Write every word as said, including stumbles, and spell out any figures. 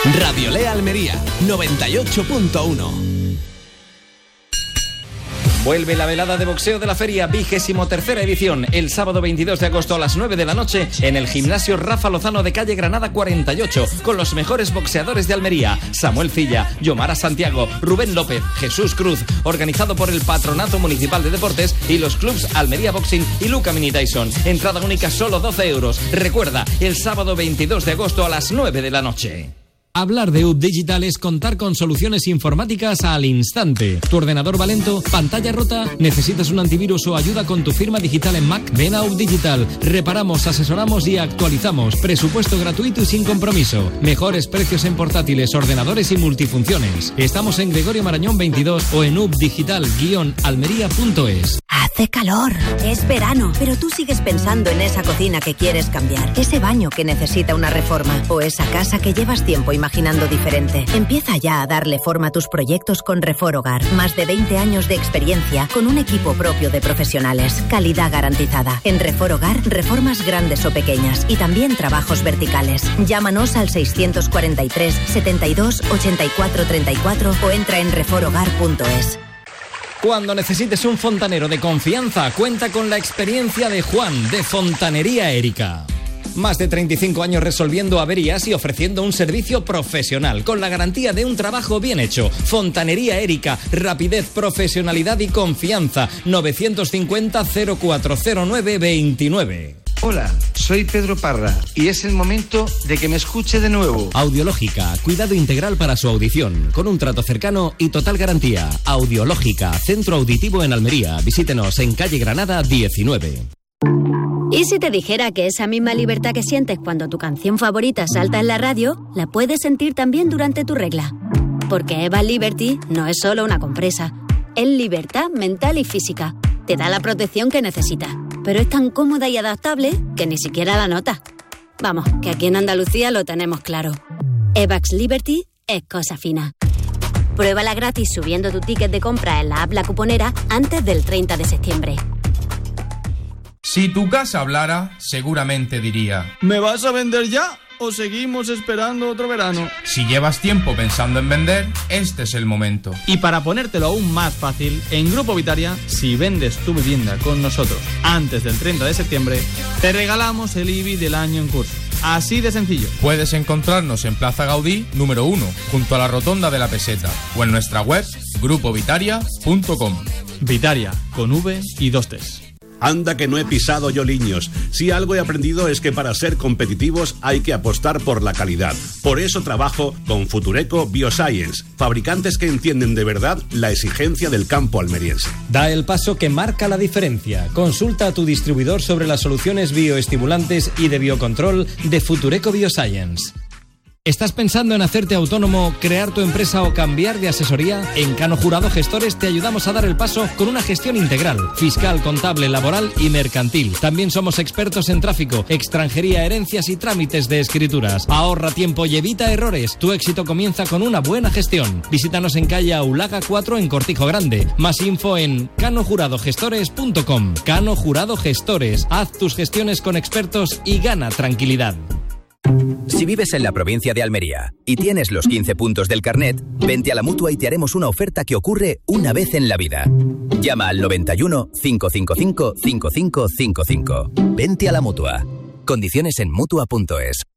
Radio Lea Almería, noventa y ocho punto uno. Vuelve la velada de boxeo de la feria, vigésimo tercera edición, el sábado veintidós de agosto a las nueve de la noche en el gimnasio Rafa Lozano de calle Granada cuarenta y ocho, con los mejores boxeadores de Almería, Samuel Cilla, Yomara Santiago, Rubén López, Jesús Cruz, organizado por el Patronato Municipal de Deportes y los clubs Almería Boxing y Luca Mini Tyson. Entrada única solo doce euros. Recuerda, el sábado veintidós de agosto a las nueve de la noche. Hablar de U P Digital es contar con soluciones informáticas al instante. ¿Tu ordenador va lento? ¿Pantalla rota? ¿Necesitas un antivirus o ayuda con tu firma digital en Mac? Ven a U P Digital. Reparamos, asesoramos y actualizamos. Presupuesto gratuito y sin compromiso. Mejores precios en portátiles, ordenadores y multifunciones. Estamos en Gregorio Marañón veintidós o en updigital guion almería punto es. Hace calor, es verano, pero tú sigues pensando en esa cocina que quieres cambiar, ese baño que necesita una reforma o esa casa que llevas tiempo imaginando diferente. Empieza ya a darle forma a tus proyectos con Refor Hogar. Más de veinte años de experiencia con un equipo propio de profesionales. Calidad garantizada. En Refor Hogar, reformas grandes o pequeñas y también trabajos verticales. Llámanos al seiscientos cuarenta y tres, setenta y dos, ochenta y cuatro treinta y cuatro o entra en refor hogar punto es. Cuando necesites un fontanero de confianza, cuenta con la experiencia de Juan, de Fontanería Erika. Más de treinta y cinco años resolviendo averías y ofreciendo un servicio profesional, con la garantía de un trabajo bien hecho. Fontanería Erika, rapidez, profesionalidad y confianza. novecientos cincuenta, cero cuatro cero nueve, veintinueve. Hola, soy Pedro Parra y es el momento de que me escuche de nuevo. Audiológica, cuidado integral para su audición, con un trato cercano y total garantía. Audiológica, centro auditivo en Almería. Visítenos en calle Granada diecinueve. ¿Y si te dijera que esa misma libertad que sientes cuando tu canción favorita salta en la radio, la puedes sentir también durante tu regla? Porque Eva Liberty no es solo una compresa, es libertad mental y física. Te da la protección que necesitas, pero es tan cómoda y adaptable que ni siquiera la notas. Vamos, que aquí en Andalucía lo tenemos claro. Evax Liberty es cosa fina. Pruébala gratis subiendo tu ticket de compra en la app La Cuponera antes del treinta de septiembre. Si tu casa hablara, seguramente diría: ¿me vas a vender ya o seguimos esperando otro verano? Si llevas tiempo pensando en vender, este es el momento. Y para ponértelo aún más fácil, en Grupo Vitaria, si vendes tu vivienda con nosotros antes del treinta de septiembre, te regalamos el I B I del año en curso. Así de sencillo. Puedes encontrarnos en Plaza Gaudí, número uno, junto a la Rotonda de la Peseta, o en nuestra web, grupo vitaria punto com. Vitaria, con V y dos T's. Anda que no he pisado yo liños. Si algo he aprendido es que para ser competitivos hay que apostar por la calidad. Por eso trabajo con Futureco Bioscience, fabricantes que entienden de verdad la exigencia del campo almeriense. Da el paso que marca la diferencia. Consulta a tu distribuidor sobre las soluciones bioestimulantes y de biocontrol de Futureco Bioscience. ¿Estás pensando en hacerte autónomo, crear tu empresa o cambiar de asesoría? En Cano Jurado Gestores te ayudamos a dar el paso con una gestión integral, fiscal, contable, laboral y mercantil. También somos expertos en tráfico, extranjería, herencias y trámites de escrituras. Ahorra tiempo y evita errores. Tu éxito comienza con una buena gestión. Visítanos en calle Aulaga cuatro en Cortijo Grande. Más info en cano jurado gestores punto com. Cano Jurado Gestores. Haz tus gestiones con expertos y gana tranquilidad. Si vives en la provincia de Almería y tienes los quince puntos del carnet, vente a la Mutua y te haremos una oferta que ocurre una vez en la vida. Llama al noventa y uno, cinco cinco cinco, cinco cinco cinco cinco. Vente a la Mutua. Condiciones en mutua punto es.